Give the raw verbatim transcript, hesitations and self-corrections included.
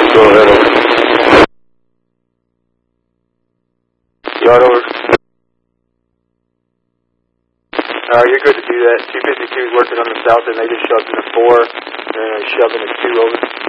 Go ahead, over. Yard, over. Uh, you're good to do that. two fifty-two is working on the south, and they just shoved in a four, and they're shoving a two over.